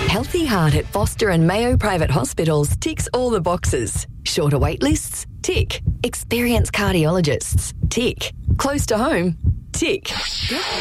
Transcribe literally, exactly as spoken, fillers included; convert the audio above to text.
Healthy Heart at Foster and Mayo Private Hospitals ticks all the boxes. Shorter wait lists? Tick. Experienced cardiologists? Tick. Close to home? Tick.